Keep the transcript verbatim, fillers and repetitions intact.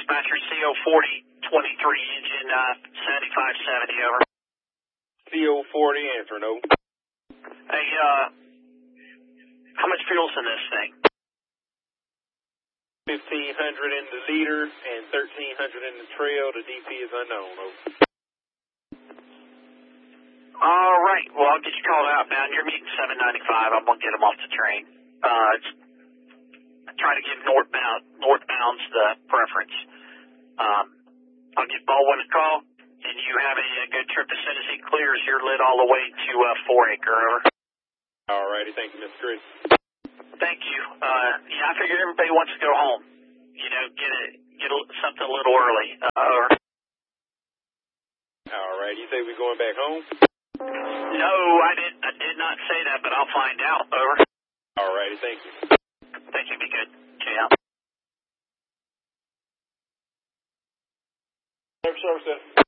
Dispatcher, C O forty twenty-three, engine uh, seventy-five seventy, over. C O forty, answer, no. Hey, uh, how much fuel's in this thing? fifteen hundred in the liter and thirteen hundred in the trail. The D P is unknown, over. All right, well, I'll get you called outbound. You're meeting seven ninety-five. I'm going to get them off the train. Uh, it's, I try to give northbound, northbounds the preference. Um, I'll give Baldwin a call, and you have a, a good trip as soon as he clears. You're lit all the way to uh, Four Acre, over. All righty, thank you, Mister Chris. Thank you. Uh, yeah, I figure everybody wants to go home. You know, get a, get a, something a little early. Uh, over. All right, you say we're going back home? No, I did. I did not say that, but I'll find out. Over. All righty, thank you. Thank you. Be good. Yeah. Service, service.